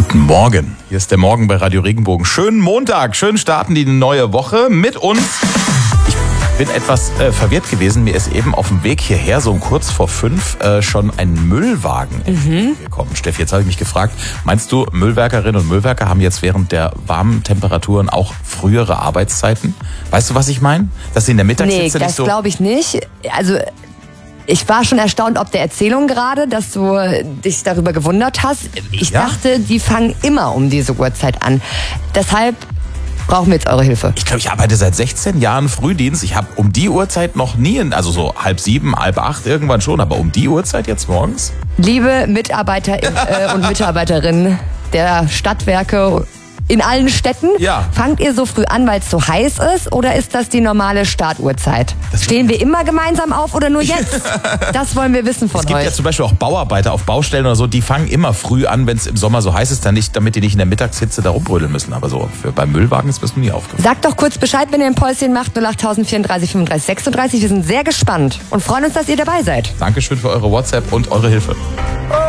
Guten Morgen. Hier ist der Morgen bei Radio Regenbogen. Schönen Montag, schön starten die neue Woche mit uns. Ich bin etwas verwirrt gewesen. Mir ist eben auf dem Weg hierher, so um kurz vor 5, schon ein Müllwagen gekommen. Steffi, jetzt habe ich mich gefragt, meinst du, Müllwerkerinnen und Müllwerker haben jetzt während der warmen Temperaturen auch frühere Arbeitszeiten? Weißt du, was ich meine? Dass sie in der Mittagshitze nicht so... Nee, das glaube ich nicht. Also... Ich war schon erstaunt ob der Erzählung gerade, dass du dich darüber gewundert hast. Ich dachte, die fangen immer um diese Uhrzeit an. Deshalb brauchen wir jetzt eure Hilfe. Ich glaube, ich arbeite seit 16 Jahren Frühdienst. Ich habe um die Uhrzeit noch nie, also so 6:30, 7:30 irgendwann schon, aber um die Uhrzeit jetzt morgens? Liebe Mitarbeiter und Mitarbeiterinnen der Stadtwerke in allen Städten, fangt ihr so früh an, weil es so heiß ist, oder ist das die normale Startuhrzeit? Stehen wir immer gemeinsam auf oder nur jetzt? Das wollen wir wissen von euch. Es gibt ja zum Beispiel auch Bauarbeiter auf Baustellen oder so, die fangen immer früh an, wenn es im Sommer so heiß ist, damit die nicht in der Mittagshitze da rumbrödeln müssen. Aber so beim Müllwagen ist mir nie aufgefallen. Sagt doch kurz Bescheid, wenn ihr ein Päuschen macht, 08000 34 35 36. Wir sind sehr gespannt und freuen uns, dass ihr dabei seid. Dankeschön für eure WhatsApp und eure Hilfe.